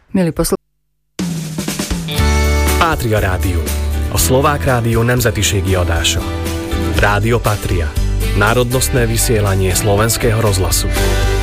Milí Pátria Rádió, a Szlovák rádió nemzetiségi adása. Rádio Patria, národnostné vysielanie slovenského rozhlasu.